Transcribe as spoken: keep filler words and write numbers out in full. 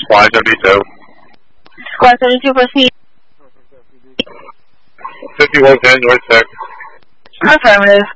Squad seventy-two. Squad seventy-two, proceed. fifty-one ten, North six. Affirmative.